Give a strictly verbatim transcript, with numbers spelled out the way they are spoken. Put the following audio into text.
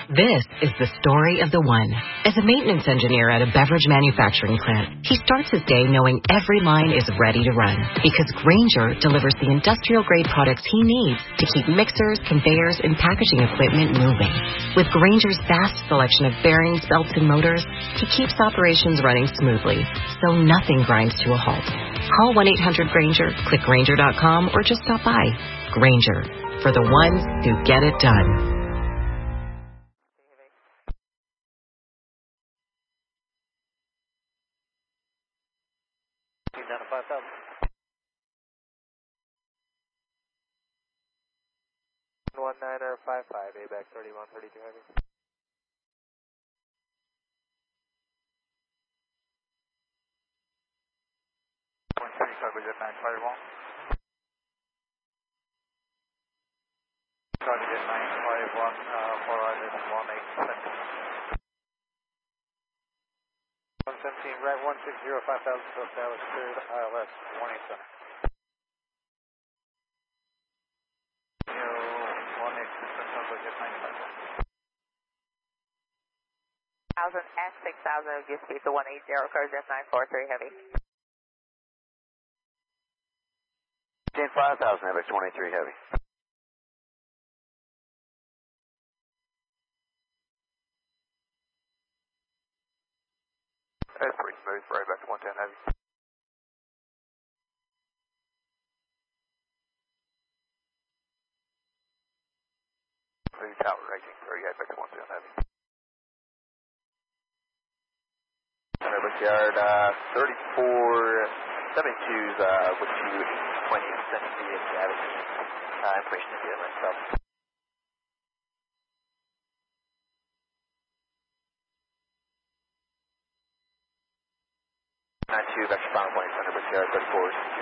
This is the story of the one. As a maintenance engineer at a beverage manufacturing plant, he starts his day knowing every line is ready to run because Grainger delivers the industrial-grade products he needs to keep mixers, conveyors, and packaging equipment moving. With Grainger's vast selection of bearings, belts, and motors, he keeps operations running smoothly, so nothing grinds to a halt. Call one eight hundred Grainger, click Grainger dot com, or just stop by. Grainger, for the ones who get it done. Down to five thousand. One niner five five, A back thirty-one thirty-two heavy. One three coverage at nine five one. Coverage at nine five one, uh, for island one eight seven. One seventeen, right one six zero five thousand, so established cleared I L S one eight seven. one eight seven, coverage at nine five one. Thousand and six thousand, just speed to one eight zero, coverage at nine four three heavy. ten five thousand, F X twenty-three heavy. That's pretty smooth, right back to one ten heavy. Three tower rating, three F X one ten heavy. Service yard, uh, thirty-four seventy-two's, uh, with you twenty sending the Avenue, uh, information to the airline itself. nine two, vector final point, Thunder, yard thirty-fours.